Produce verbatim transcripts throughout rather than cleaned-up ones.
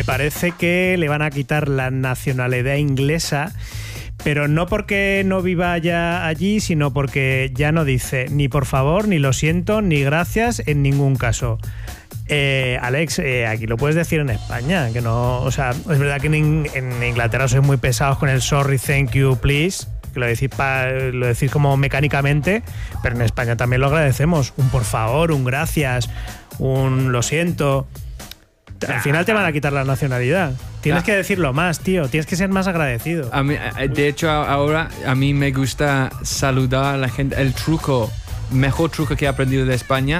me parece que le van a quitar la nacionalidad inglesa, pero no porque no viva ya allí, sino porque ya no dice ni por favor, ni lo siento, ni gracias en ningún caso. Eh, Alex, eh, aquí lo puedes decir en España, que no, o sea, es verdad que en, en Inglaterra sois muy pesados con el sorry, thank you, please, que lo decís, pa, lo decís como mecánicamente, pero en España también lo agradecemos. Un por favor, un gracias, un lo siento. Al final te van a quitar la nacionalidad. Tienes que decirlo más, tío. Tienes que ser más agradecido. A mí, de hecho, ahora a mí me gusta saludar a la gente. El truco, mejor truco que he aprendido de España,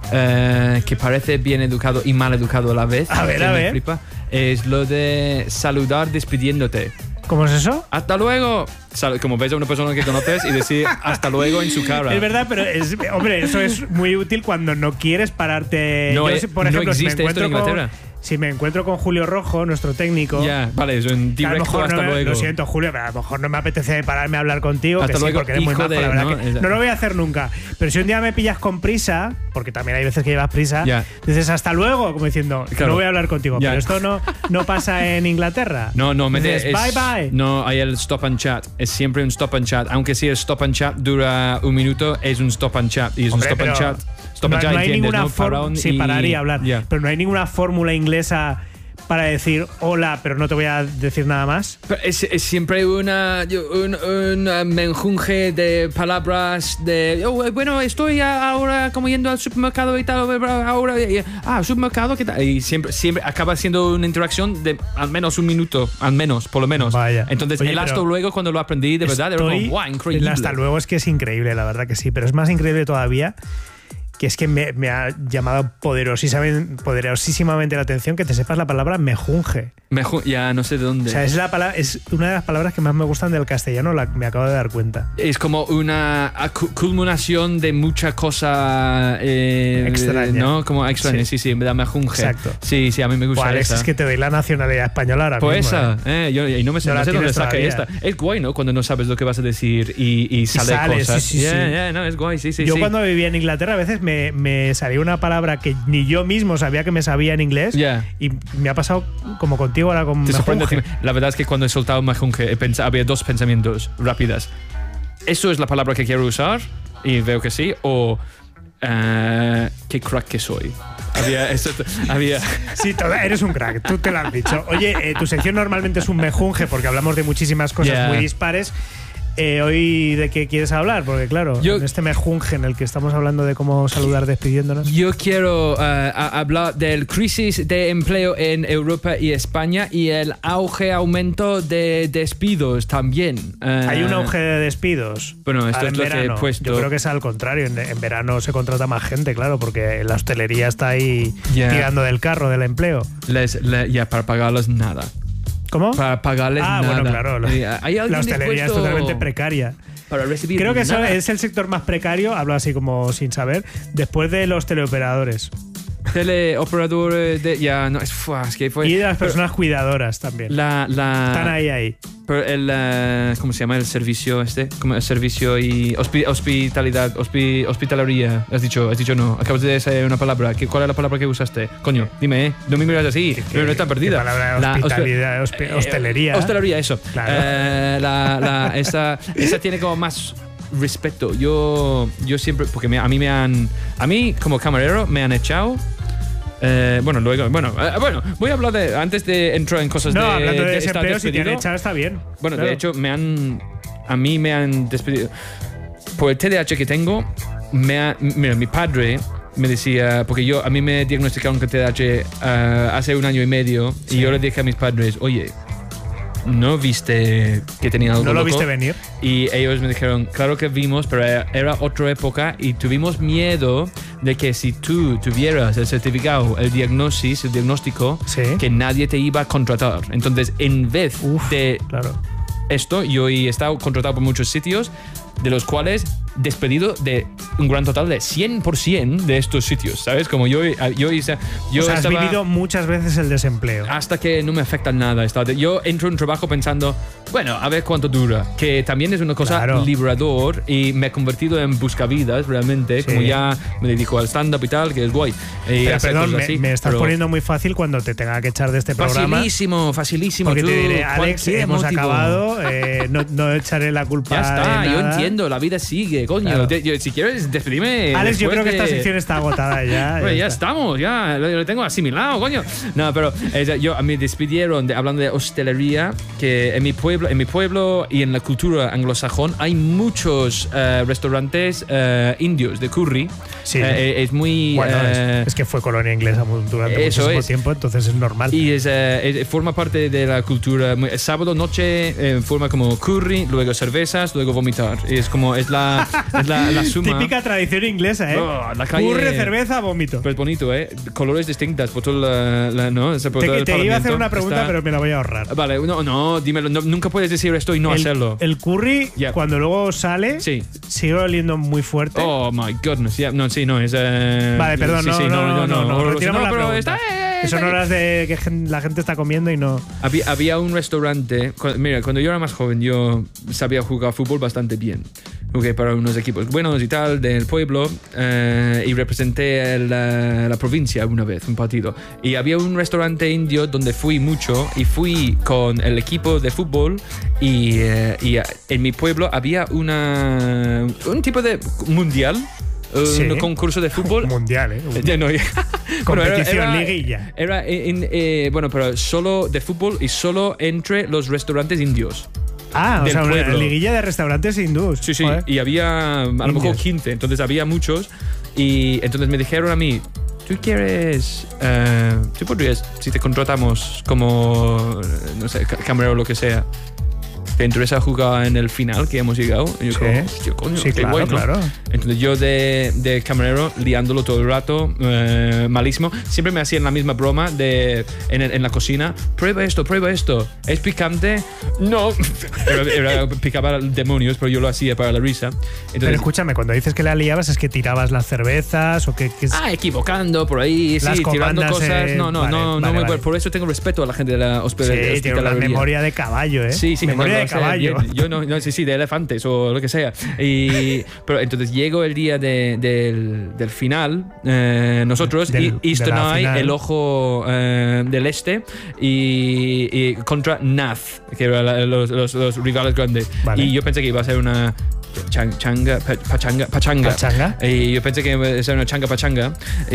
eh, que parece bien educado y mal educado a la vez. A ver, a ver. Flipa, es lo de saludar despidiéndote. ¿Cómo es eso? ¡Hasta luego! Como ves a una persona que conoces y decir hasta luego en su cara. Es verdad, pero es, hombre, eso es muy útil cuando no quieres pararte. No, Yo, por ejemplo, no si me existe esto en encuentro Inglaterra. con, si me encuentro con Julio Rojo, nuestro técnico. Ya, vale, eso en que a lo directo mejor hasta no me, luego. Lo siento, Julio, pero a lo mejor no me apetece pararme a hablar contigo. Hasta que luego, sí, porque eres muy hijo majo, de, la verdad ¿no? que no lo voy a hacer nunca. Pero si un día me pillas con prisa, porque también hay veces que llevas prisa, Ya. dices hasta luego, como diciendo, Claro. no voy a hablar contigo. Ya. Pero esto no, no pasa en Inglaterra. No, no, me Dices, es, bye bye. No, hay el stop and chat. Es siempre un stop and chat. Aunque si el stop and chat dura un minuto, es un stop and chat. Y es Hombre, un stop and pero chat. Stop no, and chat, no hay ¿entiendes? ninguna ¿no? fórmula. Parón Sí, y- parar y hablar. Ya. Pero no hay ninguna fórmula inglesa para decir hola, pero no te voy a decir nada más. Pero Es, es siempre una, un, un menjunje de palabras de oh, bueno, estoy ahora como yendo al supermercado y tal, ahora y, ah, supermercado, ¿qué tal? Y siempre, siempre acaba siendo una interacción de al menos un minuto, al menos, por lo menos. Vaya. Entonces, Oye, el hasta pero luego cuando lo aprendí, de verdad, era Estoy- como, wow, increíble. el hasta luego es que es increíble, la verdad que sí, pero es más increíble todavía que es que me, me ha llamado poderosísimamente, poderosísimamente la atención que te sepas la palabra mejunje. Mejor, ya no sé de dónde. O sea, es, la palabra, es una de las palabras que más me gustan del castellano, la, me acabo de dar cuenta. Es como una acu- culminación de mucha cosa eh, Extraña. ¿no? Como extraña, sí, Sí. sí, me da mejunje. Exacto. Sí, sí, a mí me gusta Buah, Alex, esa. es que te doy la nacionalidad española ahora Pues mismo. esa, ¿eh? eh, yo, y no me sé, No no la sé dónde tienes saca todavía. esta. Es guay, ¿no? Cuando no sabes lo que vas a decir y, y sale sale, cosas. sí, sí, Yeah, sí. yeah, no, es guay, sí, sí, Yo sí. cuando vivía en Inglaterra a veces me, me salía una palabra que ni yo mismo sabía que me sabía en inglés. Yeah. Y me ha pasado como contigo ahora con Te sorprende. mejunje. La verdad es que cuando he soltado mejunje he pensado, había dos pensamientos rápidas. ¿Eso es la palabra que quiero usar? Y veo que sí. O eh, qué crack que soy. Había eso, había Sí, todo- eres un crack, tú te lo has dicho. Oye, eh, tu sección normalmente es un mejunje porque hablamos de muchísimas cosas Yeah. muy dispares. Eh, hoy, ¿de qué quieres hablar? Porque claro, Yo- en este mejunje en el que estamos hablando de cómo saludar despidiéndonos. Yo quiero uh, a- hablar del crisis de empleo en Europa y España y el auge, aumento de despidos también. Uh, Hay un auge de despidos. Bueno, esto Ahora es en lo que he verano. puesto. Yo creo que es al contrario. En, en verano se contrata más gente, claro, porque la hostelería está ahí Yeah. tirando del carro del empleo. Les, le- ya, para pagarles nada. ¿Cómo? Para pagarles ah, nada. bueno, claro. La, Eh, ¿Hay alguien la hostelería es dispuesto totalmente precaria. para recibir Creo que eso nada? es el sector más precario, hablo así como sin saber, después de los teleoperadores. Teleoperadores de... Ya, no, es, fua, es que fue... Y de las pero personas cuidadoras también. La, la, Están ahí, ahí. Pero el, eh, ¿cómo se llama? El servicio este, como el servicio y hospi- hospitalidad, hospi- hospitalaría. Has dicho, has dicho no. Acabas de decir una palabra. ¿Qué- ¿Cuál es la palabra que usaste? Coño, dime, ¿eh? No me miras así. Pero no está perdida. ¿Qué palabra? La Hospitalidad, hospe- hospe- eh, hostelería. Hostelería, eso. Claro. Eh, la, la, esa, esa tiene como más respeto. Yo, yo siempre, porque me- a mí me han, a mí como camarero me han echado. Eh, bueno, luego, bueno, eh, bueno, voy a hablar de, antes de entrar en cosas No, de, hablando de, de estar desempleo, si te han despedido. echado está bien. Bueno, Claro. de hecho, me han. A mí me han despedido. Por el T D A H que tengo, me ha, mira, mi padre me decía. Porque yo, a mí me diagnosticaron con T D A H uh, hace un año y medio. Sí. Y yo le dije a mis padres, oye, ¿no viste que tenía algo ¿No lo loco? viste venir? Y ellos me dijeron, claro que vimos, pero era, era otra época y tuvimos miedo de que si tú tuvieras el certificado, el diagnosis, el diagnóstico, Sí. que nadie te iba a contratar. Entonces, en vez Uf, de claro. esto, yo he estado contratado por muchos sitios, de los cuales despedido de un gran total de cien por ciento de estos sitios, ¿sabes? Como yo, yo, yo, yo o sea, estaba, has vivido muchas veces el desempleo. Hasta que no me afecta nada. Yo entro en un trabajo pensando, bueno, a ver cuánto dura, que también es una cosa claro. liberador, y me he convertido en buscavidas realmente, sí. Como ya me dedico al stand-up y tal, que es guay. Y pero perdón, me, así, me estás pero poniendo muy fácil cuando te tenga que echar de este programa. Facilísimo, facilísimo. Porque tú, te diré, Alex, hemos motivo. acabado, eh, no, no echaré la culpa. Ya está, de yo nada. entiendo, la vida sigue, coño. Claro. Te, yo, si quieres, despedime. Alex, yo creo de... que esta sección está agotada ya. Bueno, ya, ya está. estamos, ya lo, lo tengo asimilado, coño. No, pero eh, yo me despidieron de, hablando de hostelería, que en mi pueblo, en mi pueblo y en la cultura anglosajón hay muchos uh, restaurantes uh, indios de curry. Sí. Eh, es muy bueno, uh, es, es que fue colonia inglesa durante eso muchísimo es. tiempo, entonces es normal. Y es, uh, es, forma parte de la cultura. Sábado noche eh, forma como curry, luego cervezas, luego vomitar. Y es como es la es la, la suma. Típica tradición inglesa, ¿eh? Oh, la calle, curry, cerveza, vómito. Pero es bonito, ¿eh? Colores distintas por todo la, la no. O sea, por te todo el te iba a hacer una pregunta, está... pero me la voy a ahorrar. Vale, no, no, dímelo. No, nunca puedes decir esto y no el, hacerlo. El curry, yeah. cuando luego sale, sí. sigue oliendo muy fuerte. Oh my goodness, yeah. No, sí, no, es. Uh, vale, perdón, sí, no, sí, no, no, no, no, no, no, no, la pero está. Que son horas de que la gente está comiendo y no. Había, había un restaurante. Mira, cuando yo era más joven, yo sabía jugar fútbol bastante bien. Okay, para unos equipos buenos y tal del pueblo, eh, y representé la, la provincia una vez, un partido. Y había un restaurante indio donde fui mucho, y fui con el equipo de fútbol, y, eh, y en mi pueblo había una, un tipo de mundial. Sí. Un concurso de fútbol mundial, ¿eh? Ya no, competición, era, era, liguilla. Era en, eh, bueno, pero solo de fútbol y solo entre los restaurantes indios. Ah, o sea, una liguilla de restaurantes hindús. Sí, sí, joder. Y había a lo mejor quince, entonces había muchos, y entonces me dijeron a mí, ¿tú quieres, uh, tú podrías, si te contratamos como, no sé, camarero o lo que sea, ¿te interesa jugar en el final que hemos llegado? Y yo sí, como, hostia, coño, sí, qué claro, guay, ¿no? claro. Entonces yo de, de camarero, liándolo todo el rato, eh, malísimo. Siempre me hacían la misma broma de, en, en la cocina. Prueba esto, prueba esto. ¿Es picante? No. Era, era, picaba demonios, pero yo lo hacía para la risa. Entonces, pero escúchame, cuando dices que la liabas, ¿es que tirabas las cervezas o que, que es... Ah, equivocando por ahí, las sí, tirando cosas. Eh, no, no, vale, no, vale, no vale. Por eso tengo respeto a la gente de la hospitalería. Sí, tiene una memoria de caballo, ¿eh? Sí, sí, memoria no, de no, caballo. Bien. Yo no, no, sí, sí, de elefantes o lo que sea. Y, pero entonces llego el día de, del, del final, eh, nosotros, del, y Eastern de Eye, el ojo eh, del este, y, y contra Nath, que eran los, los, los rivales grandes. Vale. Y yo pensé que iba a ser una Chang, changa, pachanga, pachanga. ¿Pachanga? Y yo pensé que iba a ser una changa pachanga.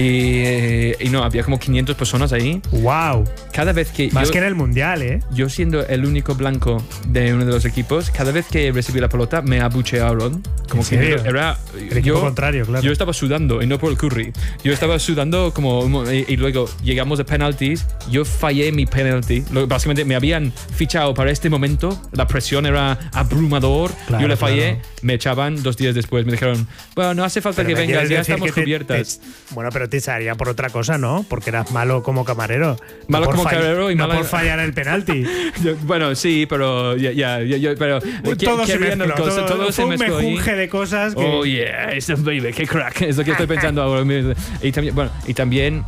Y, y no, había como quinientas personas ahí. ¡Wow! Cada vez que. Más yo, que en el mundial, ¿eh? Yo, siendo el único blanco de uno de los equipos, cada vez que recibí la pelota me abuchearon. Como ¿En serio? que era. El yo, equipo contrario, claro. Yo estaba sudando y no por el curry. Yo estaba sudando como. Y, y luego llegamos a penaltis. Yo fallé mi penalty. Básicamente me habían fichado para este momento. La presión era abrumador. Claro, yo le fallé. Claro. Me echaban dos días después. Me dijeron, bueno, no hace falta pero que vengas, ya decir estamos que te, cubiertas. Te, bueno, pero te echaría por otra cosa, ¿no? Porque eras malo como camarero. Malo no como fall, camarero y no malo por fallar el penalti. Bueno, sí, pero ya, ya, ya, ya pero todo se mezcló, todo, todo se fue un mejunje ahí. de cosas que... Oh yeah, it's a baby, qué crack, es lo que estoy pensando ahora mismo. Y también, bueno, y también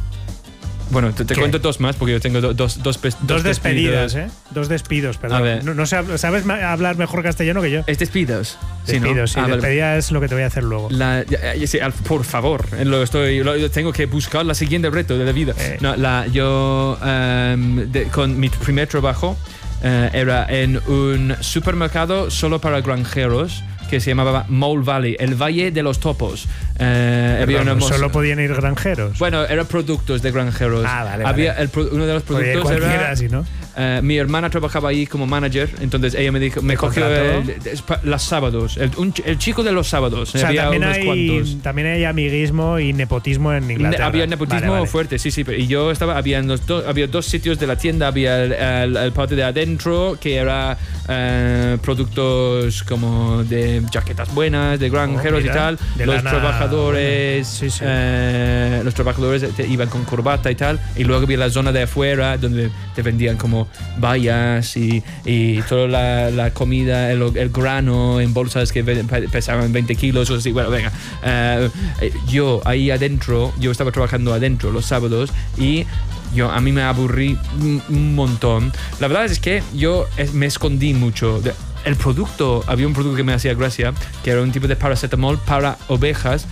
Bueno, te, te cuento dos más porque yo tengo do, dos, dos, dos, dos despedidas, ¿eh? Dos despidos, perdón. A ver. No, no sabes hablar mejor castellano que yo. Es despidos. Despidos, sí, ¿no? sí. Ah, despedida vale. Es lo que te voy a hacer luego. La, sí, por favor, lo estoy, lo, tengo que buscar la siguiente reto de la vida. Eh. No, la, yo, um, de, con mi primer trabajo, uh, era en un supermercado solo para granjeros que se llamaba Mole Valley, el Valle de los Topos. Eh, Perdón, había solo podían ir granjeros. Bueno, eran productos de granjeros. Ah, vale, había vale. El, uno de los productos era así, ¿no? Uh, mi hermana trabajaba ahí como manager, entonces ella me dijo, me cogió el, el, los sábados, el, un, el chico de los sábados. O sea, había también unos hay, cuantos. También hay amiguismo y nepotismo en Inglaterra. Ne, había nepotismo vale, vale. fuerte, sí, sí. Y yo estaba, había, los do, había dos sitios de la tienda, había el, el, el parte de adentro que era uh, productos como de jaquetas buenas, de granjeros oh, mira, y tal. De los lana, trabajadores, sí, sí. Uh, los trabajadores te, iban con corbata y tal. Y luego había la zona de afuera donde te vendían como como vallas y, y toda la, la comida, el, el grano en bolsas que pesaban veinte kilos o así. Bueno, venga. Uh, yo ahí adentro, yo estaba trabajando adentro los sábados y yo a mí me aburrí un, un montón. La verdad es que yo es, me escondí mucho. De, el producto, había un producto que me hacía gracia, que era un tipo de paracetamol para ovejas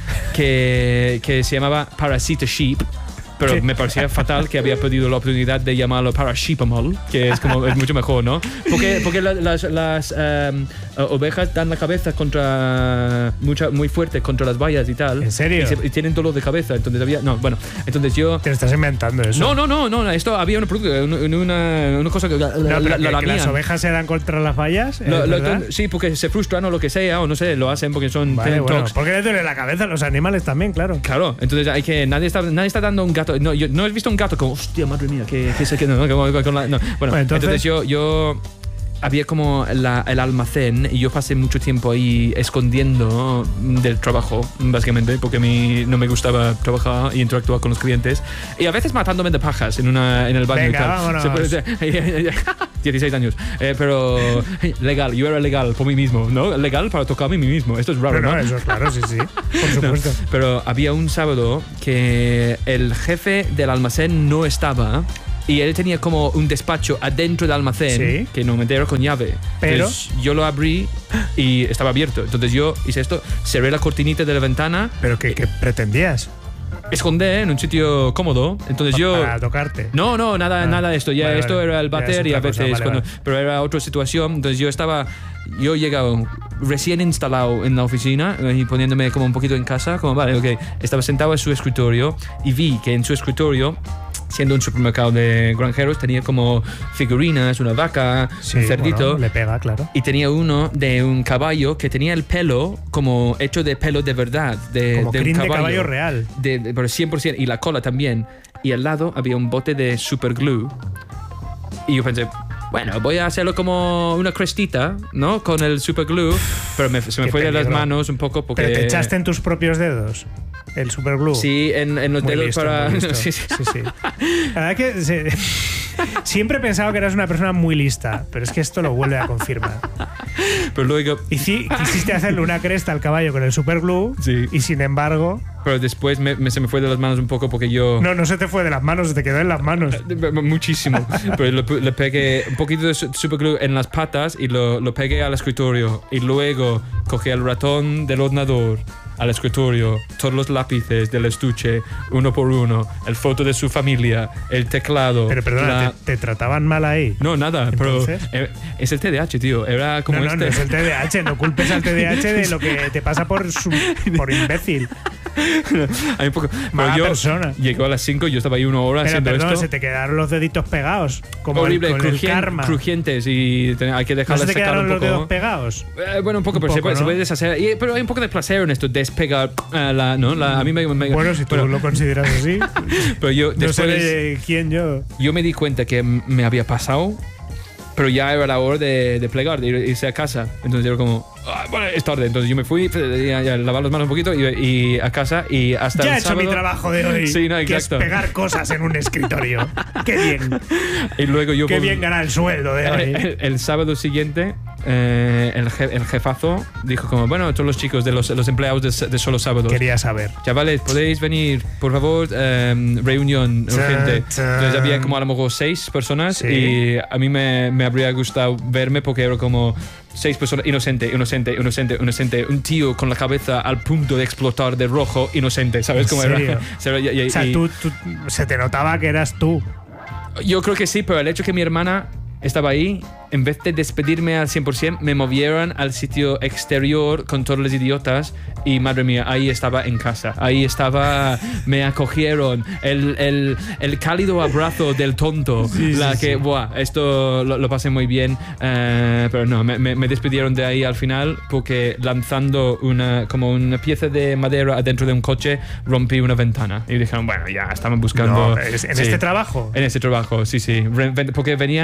que, que se llamaba Parasita Sheep. Pero me parecía fatal que había pedido la oportunidad de llamarlo Parasheepamol, que es como es mucho mejor, ¿no? Porque, porque la, las, las um, ovejas dan la cabeza contra mucha, muy fuerte contra las vallas y tal. ¿En serio? Y, se, y tienen dolor de cabeza. Entonces había. No, bueno. Entonces yo. Te estás inventando eso. No, no, no, no. Esto había un producto, una, una, una cosa que. La, no, pero la, que, la que las ovejas se dan contra las vallas. Lo, lo, sí, porque se frustran o lo que sea, o no sé, lo hacen porque son. Vale, bueno, porque les duele la cabeza a los animales también, claro. Claro. Entonces hay que. Nadie está, nadie está dando un gato. No, yo no he visto un gato como, hostia, madre mía, que, que se queda, ¿no? Con, con la, no. Bueno, bueno entonces, entonces yo, yo había como la, el almacén y yo pasé mucho tiempo ahí escondiendo del trabajo, básicamente, porque a mí no me gustaba trabajar y interactuar con los clientes y a veces matándome de pajas en, una, en el baño. Venga, y tal. Vámonos. Se puede, dieciséis años, eh, pero legal, yo era legal por mí mismo, ¿no? Legal para tocarme a mí mismo. Esto es raro, no, ¿no? no, eso es claro, sí, sí, por supuesto. No, pero había un sábado que el jefe del almacén no estaba y él tenía como un despacho adentro del almacén, ¿sí? Que no me entero con llave. Pero entonces, yo lo abrí y estaba abierto. Entonces yo hice esto, cerré la cortinita de la ventana. ¿Pero qué, qué pretendías? Escondé en un sitio cómodo. Entonces yo. Para tocarte. No, no, nada, ah, nada de esto. Ya, vale, esto vale. Era el bater y a veces. Cosa, vale, cuando, vale. Pero era otra situación. Entonces yo estaba. Yo he llegado recién instalado en la oficina y poniéndome como un poquito en casa. Como, vale, ok. Estaba sentado en su escritorio y vi que en su escritorio, siendo un supermercado de granjeros, tenía como figurinas, una vaca, sí, un cerdito. Bueno, le pega, claro. Y tenía uno de un caballo que tenía el pelo como hecho de pelo de verdad. De, como de crin un caballo, de caballo real. De, de, pero cien por ciento. Y la cola también. Y al lado había un bote de super glue. Y yo pensé, bueno, voy a hacerlo como una crestita, ¿no? Con el super glue. Pero me, se me fue peligro. de las manos un poco porque... ¿Pero te echaste en tus propios dedos el superglue? Sí, en, en los muy dedos listo, para... Muy listo. Sí, sí, sí, sí. La verdad que se... siempre he pensado que eras una persona muy lista, pero es que esto lo vuelve a confirmar. Pero luego... Y sí, quisiste hacerle una cresta al caballo con el superglue, sí. Y sin embargo... Pero después me, me, se me fue de las manos un poco porque yo... No, no se te fue de las manos, se te quedó en las manos. Muchísimo. Pero le, le pegué un poquito de superglue en las patas y lo, lo pegué al escritorio. Y luego cogí el ratón del ordenador al escritorio, todos los lápices del estuche, uno por uno, el foto de su familia, el teclado. Pero perdona, la... ¿te, ¿te trataban mal ahí? No, nada. ¿Entonces? Pero es el T D A H, tío. Era como no, no, este... no es el T D A H. No culpes al T D A H de lo que te pasa por, su, por imbécil. Hay un poco, mala yo persona. Llegó a las cinco y yo estaba ahí una hora pero, haciendo perdón, esto. Se te quedaron los deditos pegados. Como horrible, el, con crujien, el karma. Crujientes y te, hay que dejarlas ¿No se te secar un quedaron poco. los dedos pegados? Eh, bueno, un poco, un pero poco, se, puede, ¿no? se puede deshacer. Y, pero hay un poco de placer en esto, despegar uh, la, ¿no? La, a mí me, me bueno, si tú pero, lo consideras así. Pero yo no después, sé de quién yo. Yo me di cuenta que me había pasado. Pero ya era la hora de, de plegar, de irse a casa. Entonces era como, ah, bueno, es tarde. Entonces yo me fui a, a lavar las manos un poquito y, y a casa y hasta ya el he hecho sábado, mi trabajo de hoy. Sí, no, que exacto. es pegar cosas en un escritorio. Qué bien. Y luego yo Qué bien ganar el sueldo de hoy. El, el, el sábado siguiente, eh, el, je, el jefazo dijo como, bueno, todos los chicos de los, los empleados de, de solo sábados. Quería saber. Chavales, podéis venir, por favor, um, reunión urgente. Entonces había como a lo mejor seis personas, sí. Y a mí me, me habría gustado verme porque era como seis personas, inocente, inocente, inocente, inocente, un tío con la cabeza al punto de explotar de rojo, inocente, ¿sabes cómo era? y, y, o sea, tú, tú, se te notaba que eras tú. Yo creo que sí, pero el hecho que mi hermana estaba ahí, en vez de despedirme al cien por ciento, me movieron al sitio exterior con todos los idiotas y madre mía, ahí estaba en casa. Ahí estaba, me acogieron, el, el, el cálido abrazo del tonto. Sí, la sí, que, sí. buah, esto lo, lo pasé muy bien, uh, pero no, me, me, me despidieron de ahí al final porque lanzando una, como una pieza de madera adentro de un coche, rompí una ventana. Y dijeron, bueno, ya, estaban buscando... No, ¿en sí, este trabajo? En este trabajo, sí, sí. Porque venían los granjeros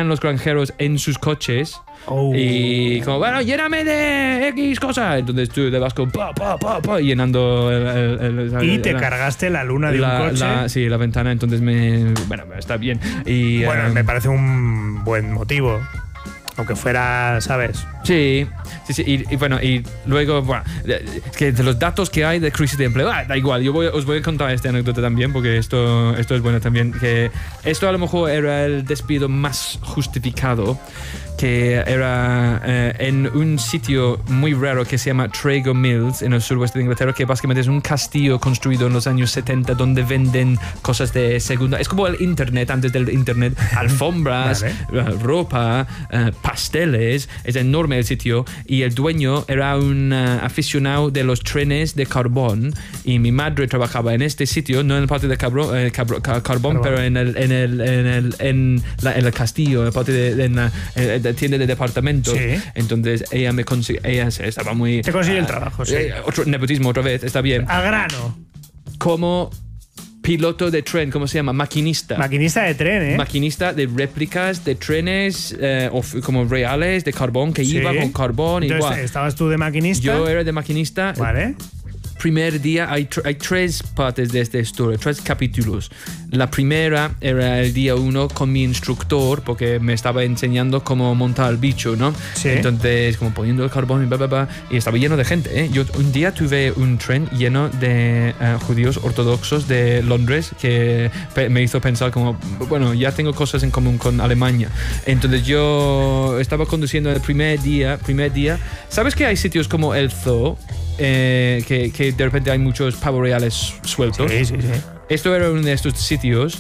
pasajeros en sus coches. Oh. Y como, bueno, lléname de X cosa. Entonces tú te vas con pa, pa, pa, pa, llenando el, el, el, y te la, cargaste la luna de la, un coche. La, sí, la ventana, entonces me... Bueno, está bien. Y, bueno, um, me parece un buen motivo. Aunque fuera, ¿sabes? Sí, sí, sí. Y, y bueno, y luego, bueno, es que de los datos que hay de crisis de empleo, ah, da igual, yo voy, os voy a contar esta anécdota también, porque esto, esto es bueno también. Que esto a lo mejor era el despido más justificado, que era eh, en un sitio muy raro que se llama Trago Mills, en el suroeste de Inglaterra, que básicamente es un castillo construido en los años setenta donde venden cosas de segunda. Es como el internet antes del internet, alfombras, vale. ropa, eh, pasteles. Es enorme el sitio y el dueño era un uh, aficionado de los trenes de carbón y mi madre trabajaba en este sitio, no en el parte de cabro, eh, cabro, car, carbón, carbón, pero en el en el en el en, la, en el castillo, en la parte de, de, en la, de, de tienda de departamentos. Sí. Entonces ella me consiguió, ella estaba muy... Te consiguió uh, el trabajo, sí. Eh, otro nepotismo otra vez, está bien. Al grano. Como piloto de tren, ¿cómo se llama? Maquinista. Maquinista de tren, ¿eh? Maquinista de réplicas de trenes eh, of, como reales de carbón, que sí. iba con carbón. Entonces, igual. ¿estabas tú de maquinista? Yo era de maquinista. Vale. Primer día, hay, tr hay tres partes de esta historia, tres capítulos. La primera era el día uno con mi instructor, porque me estaba enseñando cómo montar el bicho, ¿no? Sí. Entonces, como poniendo el carbón y bla, bla, bla, y estaba lleno de gente, ¿eh? Yo un día tuve un tren lleno de uh, judíos ortodoxos de Londres que me hizo pensar como, bueno, ya tengo cosas en común con Alemania. Entonces yo estaba conduciendo el primer día, primer día. ¿Sabes que hay sitios como el Zoo? Eh, que, que de repente hay muchos pavos reales sueltos. Sí, sí, sí. Esto era uno de estos sitios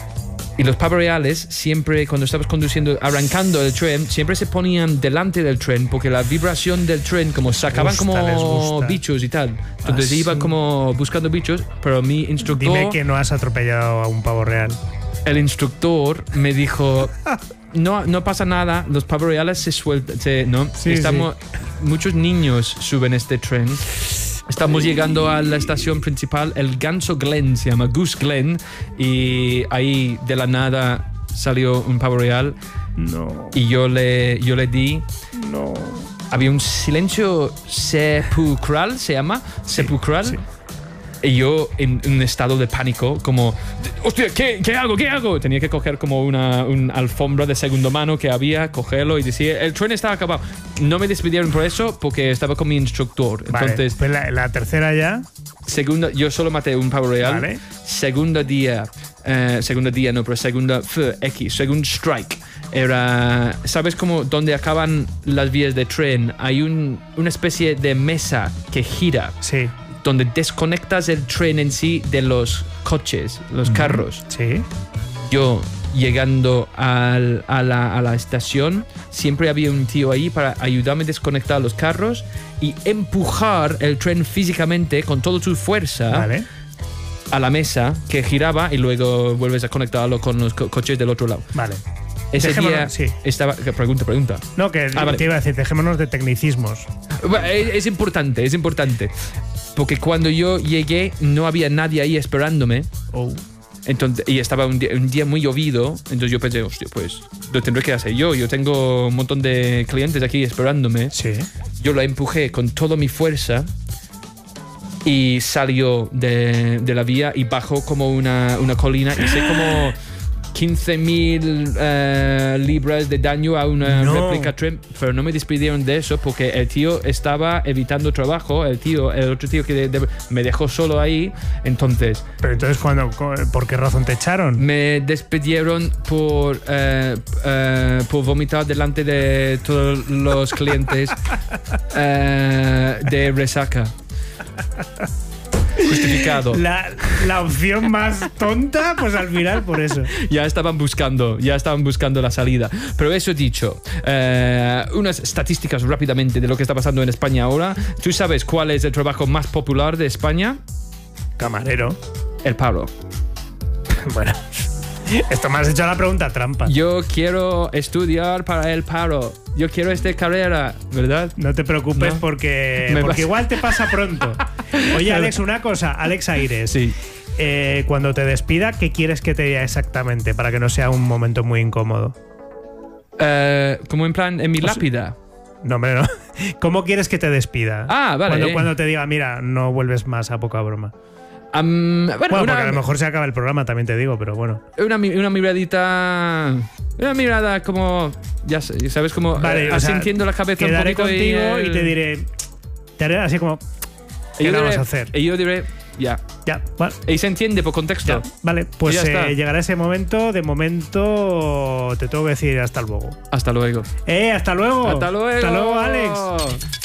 y los pavos reales siempre cuando estabas conduciendo, arrancando el tren, siempre se ponían delante del tren porque la vibración del tren como sacaban gusta, como bichos y tal. Entonces ah, iban sí. como buscando bichos, pero mi instructor... Dime que no has atropellado a un pavo real. El instructor me dijo... No, no pasa nada, los pavos reales se sueltan, se, ¿no? Sí, Estamos, sí. Muchos niños suben este tren. Estamos llegando a la estación principal, el Ganso Glen, se llama Goose Glen, y ahí de la nada salió un pavo real. No. Y yo le, yo le di... No. Había un silencio sepulcral, se llama, sí, sepulcral. Sí. Y yo en un estado de pánico, como, hostia, ¿qué, qué hago? ¿Qué hago? Tenía que coger como una, una alfombra de segunda mano que había, cogerlo y decir, el tren está acabado. No me despidieron por eso porque estaba con mi instructor. Vale, entonces, pues la, la tercera ya. Segunda, yo solo maté un pavo real. Vale. Segundo día, eh, segundo día no, pero segunda F X, segundo strike. Era, ¿sabes cómo donde acaban las vías de tren? Hay un, una especie de mesa que gira. Sí. Donde desconectas el tren en sí de los coches, los carros. Sí. Yo, llegando al, a, la, a la estación, siempre había un tío ahí para ayudarme a desconectar los carros y empujar el tren físicamente con toda su fuerza Vale. a la mesa que giraba y luego vuelves a conectarlo con los co coches del otro lado. Vale. Ese Dejémonos, día sí. estaba... Pregunta, pregunta. No, que Ah, vale. te iba a decir, dejémonos de tecnicismos. Es, es importante, es importante. Porque cuando yo llegué no había nadie ahí esperándome. Oh. Entonces, y estaba un día, un día muy llovido. Entonces yo pensé, hostia, pues lo tendré que hacer yo. Yo tengo un montón de clientes aquí esperándome. Sí. Yo lo empujé con toda mi fuerza y salió de, de la vía y bajó como una, una colina. Hice como quince mil uh, libras de daño a una no. réplica tren, pero no me despidieron de eso porque el tío estaba evitando trabajo, el tío, el otro tío que de, de, me dejó solo ahí, entonces... Pero entonces, ¿cuándo, ¿por qué razón te echaron? Me despidieron por, uh, uh, por vomitar delante de todos los clientes uh, de resaca. Justificado. La, la opción más tonta, pues al final por eso. Ya estaban buscando, ya estaban buscando la salida. Pero eso dicho, eh, unas estadísticas rápidamente de lo que está pasando en España ahora. ¿Tú sabes cuál es el trabajo más popular de España? Camarero. El paro. Bueno, esto me has hecho la pregunta trampa. Yo quiero estudiar para el paro. Yo quiero esta carrera, ¿verdad? No te preocupes no. porque, Me porque vas... igual te pasa pronto. Oye, Alex, una cosa. Alex Aires. Sí. Eh, cuando te despida, ¿qué quieres que te diga exactamente para que no sea un momento muy incómodo? Eh, como en plan, en mi O sea, lápida. No, hombre, no. ¿Cómo quieres que te despida? Ah, vale. Cuando, cuando te diga, mira, no vuelves más a Poca Broma. Um, bueno, Bueno, una, porque a lo mejor se acaba el programa, también te digo, pero bueno. una, mi- una miradita. Una mirada como. Ya sé, ¿sabes? Como Vale, eh, o sea, asintiendo la cabeza un Quedaré poquito contigo y, y te diré. Te haré así como. y ¿Qué yo le vamos diré- a hacer? Y yo diré, ya. Ya, vale. Y se entiende por contexto. Ya, vale, pues Y ya está. eh, llegará ese momento. De momento te tengo que decir hasta luego. Hasta luego. ¡Eh, hasta luego! Hasta luego. Hasta luego, Alex.